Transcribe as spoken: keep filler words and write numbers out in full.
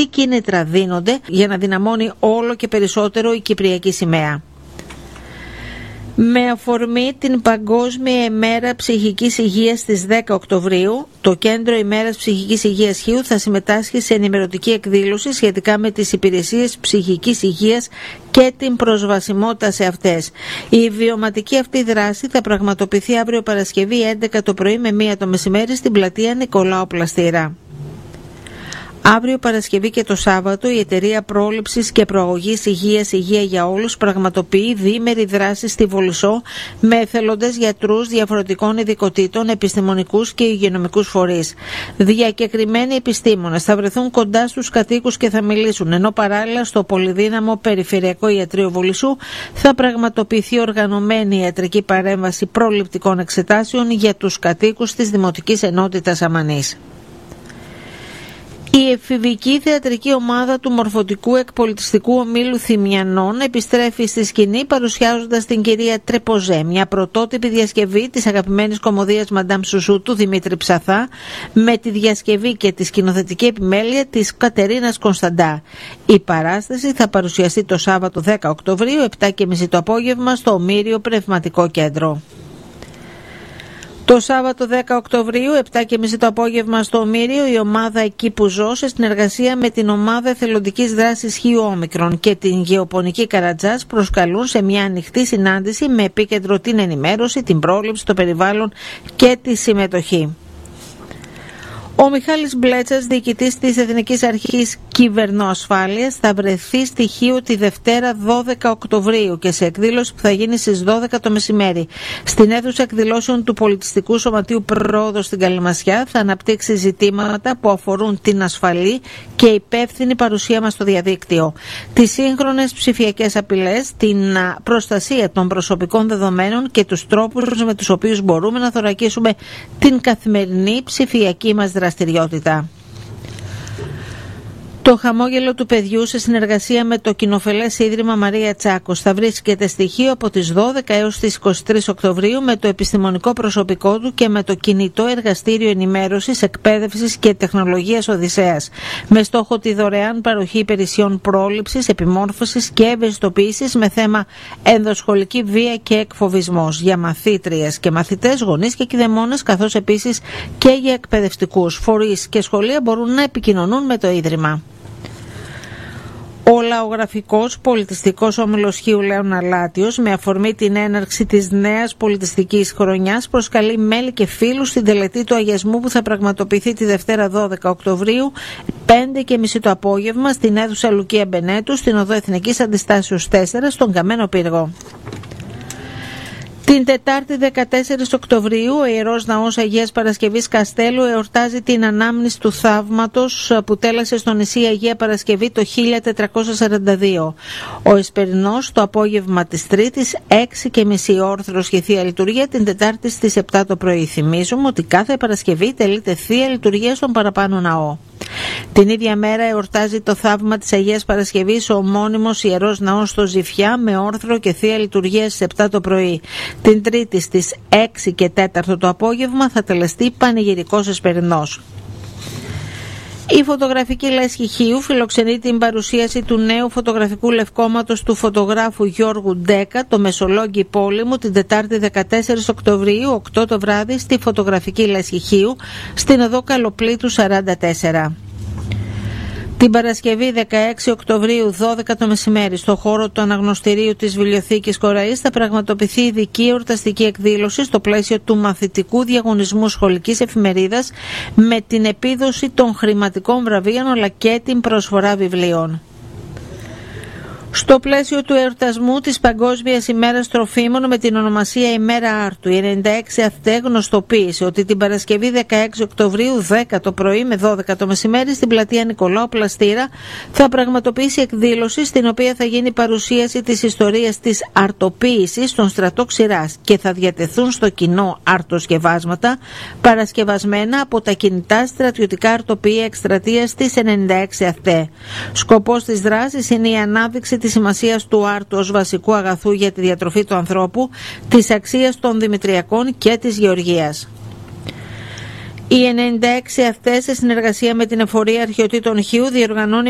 τι κίνητρα δίνονται για να δυναμώνει όλο και περισσότερο η κυπριακή σημαία. Με αφορμή την Παγκόσμια ημέρα ψυχικής υγείας στις δέκα Οκτωβρίου, το Κέντρο ημέρας ψυχικής υγείας Χίου θα συμμετάσχει σε ενημερωτική εκδήλωση σχετικά με τις υπηρεσίες ψυχικής υγείας και την προσβασιμότητα σε αυτές. Η βιωματική αυτή δράση θα πραγματοποιηθεί αύριο Παρασκευή έντεκα το πρωί με μία το μεσημέρι στην πλατεία Νικολάου Πλαστήρα. Αύριο Παρασκευή και το Σάββατο η Εταιρεία Πρόληψης και Προαγωγής Υγείας Υγεία για Όλους πραγματοποιεί διήμερη δράση στη Βολισσό με εθελοντές γιατρούς διαφορετικών ειδικοτήτων, επιστημονικούς και υγειονομικούς φορείς. Διακεκριμένοι επιστήμονες θα βρεθούν κοντά στους κατοίκους και θα μιλήσουν, ενώ παράλληλα στο πολυδύναμο Περιφερειακό Ιατρείο Βολισσού θα πραγματοποιηθεί οργανωμένη ιατρική παρέμβαση προληπτικών εξετάσεων για τους κατοίκους της Δημοτικής Ενότητας Αμανής. Η εφηβική θεατρική ομάδα του Μορφωτικού Εκπολιτιστικού Ομίλου Θυμιανών επιστρέφει στη σκηνή παρουσιάζοντας την κυρία Τρεποζέ, μια πρωτότυπη διασκευή της αγαπημένης κωμωδίας Μαντάμ Σουσού του Δημήτρη Ψαθά, με τη διασκευή και τη σκηνοθετική επιμέλεια της Κατερίνας Κωνσταντά. Η παράσταση θα παρουσιαστεί το Σάββατο δέκα Οκτωβρίου, επτά και μισή το απόγευμα, στο Ομήριο Πνευματικό Κέντρο. Το Σάββατο δέκα Οκτωβρίου, επτά και μισή το απόγευμα στο Ομήριο, η ομάδα Εκεί που ζω, σε συνεργασία με την ομάδα εθελοντικής δράσης Χίου Όμικρον και την Γεωπονική Καρατζάς, προσκαλούν σε μια ανοιχτή συνάντηση με επίκεντρο την ενημέρωση, την πρόληψη, το περιβάλλον και τη συμμετοχή. Ο Μιχάλης Μπλέτσας, διοικητής της Εθνικής Αρχής Κυβερνοασφάλειας, θα βρεθεί στη Χίου τη Δευτέρα δώδεκα Οκτωβρίου και σε εκδήλωση που θα γίνει στις δώδεκα το μεσημέρι. Στην αίθουσα εκδηλώσεων του Πολιτιστικού Σωματείου Πρόοδος στην Καλυμασιά θα αναπτύξει ζητήματα που αφορούν την ασφαλή και υπεύθυνη παρουσία μας στο διαδίκτυο, τις σύγχρονες ψηφιακές απειλές, την προστασία των προσωπικών δεδομένων και τους τρόπους με τους οποίους μπορούμε να θωρακίσουμε την καθημερινή ψηφιακή μας δραστηριότητα. Το χαμόγελο του παιδιού, σε συνεργασία με το Κοινοφελές Ίδρυμα Μαρία Τσάκος, θα βρίσκεται στοιχείο από τις δώδεκα έως τις είκοσι τρεις Οκτωβρίου με το επιστημονικό προσωπικό του και με το κινητό εργαστήριο ενημέρωσης, εκπαίδευσης και τεχνολογίας Οδυσσέας, με στόχο τη δωρεάν παροχή υπηρεσιών πρόληψης, επιμόρφωσης και ευαισθητοποίησης με θέμα ενδοσχολική βία και εκφοβισμός για μαθήτριες και μαθητές, γονείς και κηδεμόνες, καθώς επίσης και για εκπαιδευτικούς. Φορείς και σχολεία μπορούν να επικοινωνούν με το Ίδρυμα. Ο Λαογραφικός Πολιτιστικός Όμιλος Χίου Λέων Αλάτιος, με αφορμή την έναρξη της νέας πολιτιστικής χρονιάς, προσκαλεί μέλη και φίλους στην τελετή του αγιασμού που θα πραγματοποιηθεί τη Δευτέρα δώδεκα Οκτωβρίου, πέντε και μισή το απόγευμα, στην αίθουσα Λουκία Μπενέτου, στην οδό Εθνικής Αντιστάσεως τέσσερα, στον Καμένο Πύργο. Την Τετάρτη δεκατέσσερις Οκτωβρίου, ο Ιερός Ναός Αγίας Παρασκευής Καστέλου εορτάζει την ανάμνηση του θαύματος που τέλασε στο νησί Αγία Παρασκευή το χίλια τετρακόσια σαράντα δύο. Ο Εσπερινός το απόγευμα της Τρίτης, έξι και μισή όρθρος και Θεία Λειτουργία την Τετάρτη στις επτά το πρωί. Θυμίζουμε ότι κάθε Παρασκευή τελείται Θεία Λειτουργία στον παραπάνω ναό. Την ίδια μέρα εορτάζει το θαύμα της Αγίας Παρασκευής ο ομώνυμος Ιερός Ναός στο Ζηφιά, με όρθρο και Θεία Λειτουργία στις επτά το πρωί. Την Τρίτη στις έξι και τέταρτο το απόγευμα θα τελεστεί πανηγυρικός Εσπερινός. Η φωτογραφική λέσχη Χίου φιλοξενεί την παρουσίαση του νέου φωτογραφικού λευκόματος του φωτογράφου Γιώργου Ντέκα, το Μεσολόγγι Πόλεμου, την Τετάρτη δεκατέσσερις Οκτωβρίου, οκτώ το βράδυ, στη φωτογραφική λέσχη Χίου, στην οδό Καλοπλήτου σαράντα τέσσερα. Την Παρασκευή δεκαέξι Οκτωβρίου, δώδεκα το μεσημέρι, στο χώρο του Αναγνωστηρίου της Βιβλιοθήκης Κοραής θα πραγματοποιηθεί ειδική εορταστική εκδήλωση στο πλαίσιο του μαθητικού διαγωνισμού σχολικής εφημερίδας, με την επίδοση των χρηματικών βραβείων αλλά και την προσφορά βιβλίων. Στο πλαίσιο του εορτασμού της Παγκόσμιας ημέρας τροφίμων με την ονομασία ημέρα Άρτου, η ενενήντα έξι ΑΘΤΕ γνωστοποίησε ότι την Παρασκευή δεκαέξι Οκτωβρίου, δέκα το πρωί με δώδεκα το μεσημέρι, στην πλατεία Νικολάου Πλαστήρα θα πραγματοποιήσει εκδήλωση στην οποία θα γίνει παρουσίαση της ιστορίας της αρτοποίησης στον στρατό Ξηράς και θα διατεθούν στο κοινό αρτοσκευάσματα παρασκευασμένα από τα κινητά στρατιωτικά αρτοποιεία εκστρατείας της ενενήντα έξι ΑΘΤΕ. Σκοπός της δράσης είναι η ανάδειξη της σημασίας του άρτου ως βασικού αγαθού για τη διατροφή του ανθρώπου, της αξίας των δημητριακών και της γεωργίας. Η ενενήντα έξι ΑΘΤΕ, σε συνεργασία με την Εφορία Αρχαιοτήτων Χίου, διοργανώνει